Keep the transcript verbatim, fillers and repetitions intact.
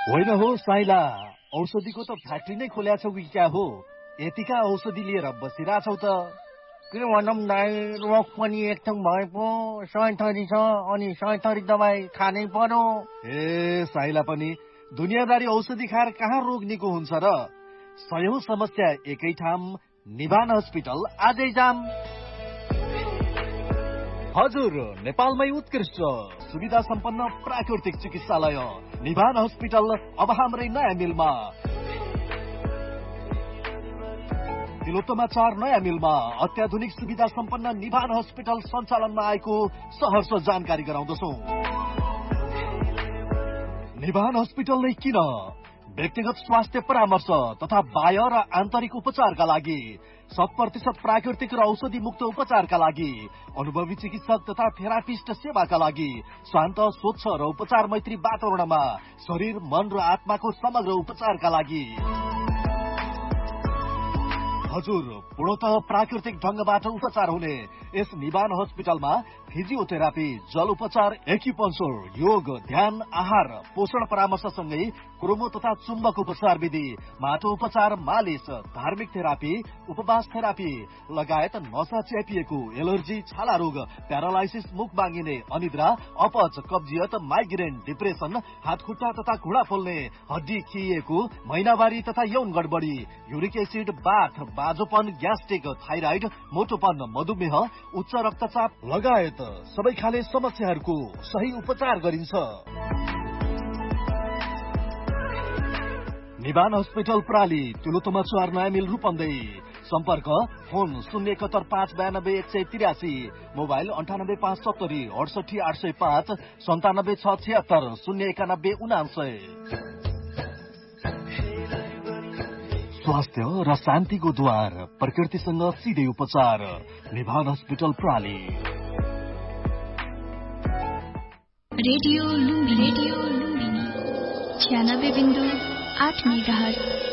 होइन हो साइला, औषधिको त फ्याक्ट्री नै खोल्या छौ कि क्या हो? यतिका औषधि लिएर बसिरहेछौ त? के भनौँ दाइ, रोग पनि एकथान भए पो सयथरी छ, अनि सयथरी दबाई खानै पर्यो। ए साइला पनि दुनियाँदारी औषधि खाएर कहाँ रोग निको हुन्छ र? सयौं समस्या एकै ठाम, निभान हस्पिटल आजै जाम। हजुर, नेपालमै उत्कृष्ट सुविधा सम्पन्न प्राकृतिक चिकित्सालय निभान हस्पिटल अब हाम्रै नयाँ मिलमा। तिलोत्तमा चार नयाँ मिलमा अत्याधुनिक सुविधा सम्पन्न निभान हस्पिटल सञ्चालनमा आएको सहर्ष जानकारी गराउँदछौ। निभान हस्पिटलले किन व्यक्तिगत स्वास्थ्य परामर्श तथा बाह्य र आन्तरिक उपचारका लागि, शत प्रतिशत प्राकृतिक र औषधि मुक्त उपचारका लागि, अनुभवी चिकित्सक तथा थेरापिस्ट सेवाका लागि, शान्त स्वच्छ र उपचार मैत्री वातावरणमा शरीर मन र आत्माको समग्र उपचारका लागि। हजुर, पूर्णतः प्राकृतिक ढंगबाट उपचार हुने यस निभान हस्पिटलमा फिजियोथेरापी, जल उपचार, एक्युपंक्चर, योग, ध्यान, आहार, पोषण परामर्शसँगै क्रोमो तथा चुम्बक उपचार विधि, माटो उपचार, मालिस, धार्मिक थेरापी, उपवास थेरापी लगायत नसा च्यापिएको, एलर्जी, छाला रोग, प्यारालाइसिस, मुख बाँगिने, अनिद्रा, अपच, कब्जियत, माइग्रेन, डिप्रेसन, हात खुट्टा तथा घुँडा पोल्ने, हड्डी खिएको, महिनावारी तथा यौन गडबडी, युरिक एसिड, बाथ, बाजोपन, ग्यास्ट्रिक, थाइराइड, मोटोपन, मधुमेह, उच्च रक्तचाप लगायत सबै खाले समस्याहरूको सही उपचार गरिन्छ। निभान हस्पिटल प्राली, तिलोत्तमा चार नयाँ मिल रूपन्देही। सम्पर्क फोन शून्य एकहत्तर पाँच बयानब्बे एक सय तिरासी, मोबाइल अन्ठानब्बे पाँच सत्तरी अडसठी आठ सय पाँच, सन्तानब्बे छ छिहत्तर शून्य एकानब्बे उनासय। स्वास्थ्य र शान्तिको द्वार, प्रकृतिसँग सिधै उपचार, निभान hospital प्राली। Radio Lumbini, radio Lumbini छ्यानब्बे बिन्दु आठ मेगाहर्ज।